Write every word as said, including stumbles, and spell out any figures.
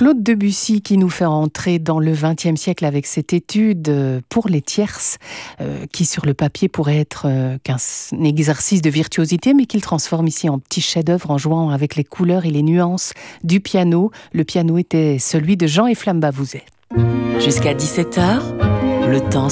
Claude Debussy qui nous fait entrer dans le vingtième siècle avec cette étude pour les tierces euh, qui sur le papier pourrait être euh, qu'un exercice de virtuosité mais qu'il transforme ici en petit chef-d'œuvre en jouant avec les couleurs et les nuances du piano. Le piano était celui de Jean Eflame Bavouzet. Jusqu'à dix-sept heures, le temps